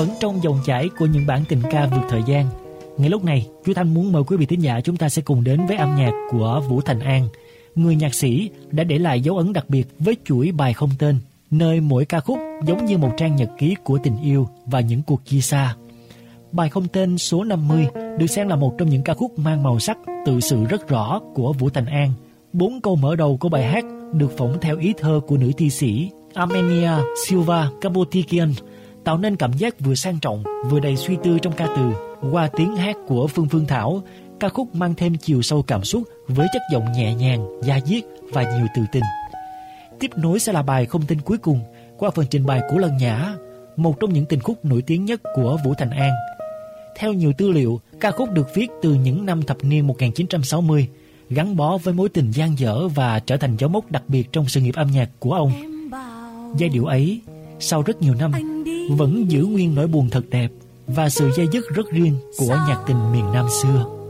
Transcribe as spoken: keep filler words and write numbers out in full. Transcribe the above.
vẫn trong dòng chảy của những bản tình ca vượt thời gian. Ngay lúc này, chú Thanh muốn mời quý vị thính giả chúng ta sẽ cùng đến với âm nhạc của Vũ Thành An, người nhạc sĩ đã để lại dấu ấn đặc biệt với chuỗi bài không tên, nơi mỗi ca khúc giống như một trang nhật ký của tình yêu và những cuộc chia xa. Bài không tên số năm mươi được xem là một trong những ca khúc mang màu sắc tự sự rất rõ của Vũ Thành An. Bốn câu mở đầu của bài hát được phỏng theo ý thơ của nữ thi sĩ Armenia Silva Kapotikian, tạo nên cảm giác vừa sang trọng vừa đầy suy tư trong ca từ. Qua tiếng hát của Phương Phương Thảo, ca khúc mang thêm chiều sâu cảm xúc với chất giọng nhẹ nhàng, da diết và nhiều tự tin. Tiếp nối sẽ là bài không tên cuối cùng qua phần trình bày của Lân Nhã, một trong những tình khúc nổi tiếng nhất của Vũ Thành An. Theo nhiều tư liệu, ca khúc được viết từ những năm thập niên một nghìn chín trăm sáu mươi, gắn bó với mối tình dang dở và trở thành dấu mốc đặc biệt trong sự nghiệp âm nhạc của ông. Giai điệu ấy, sau rất nhiều năm, vẫn giữ nguyên nỗi buồn thật đẹp và sự dây dứt rất riêng của nhạc tình miền Nam xưa.